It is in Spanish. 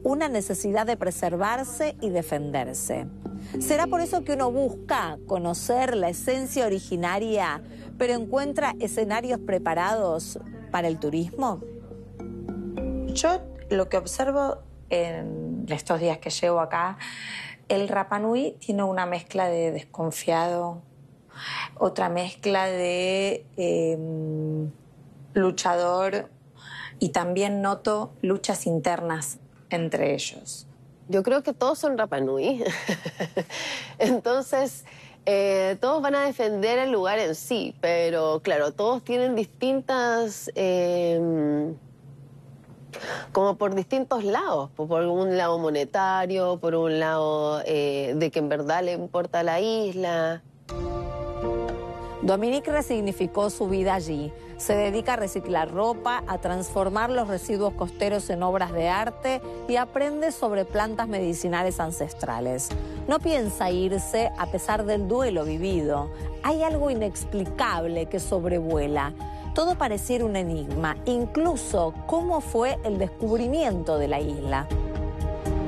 una necesidad de preservarse y defenderse. ¿Será por eso que uno busca conocer la esencia originaria, pero encuentra escenarios preparados para el turismo? Yo lo que observo en estos días que llevo acá, el Rapa Nui tiene una mezcla de desconfiado, otra mezcla de luchador, y también noto luchas internas entre ellos. Yo creo que todos son Rapa Nui. Entonces, todos van a defender el lugar en sí, pero claro, todos tienen distintas... como por distintos lados, por un lado monetario, por un lado de que en verdad le importa a la isla. Dominique resignificó su vida allí. Se dedica a reciclar ropa, a transformar los residuos costeros en obras de arte y aprende sobre plantas medicinales ancestrales. No piensa irse a pesar del duelo vivido. Hay algo inexplicable que sobrevuela. Todo pareciera un enigma, incluso cómo fue el descubrimiento de la isla.